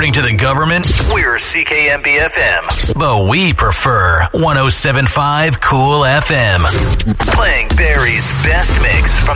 According to the government, we're CKMB-FM, but we prefer 107.5 Cool FM. Playing Barry's best mix from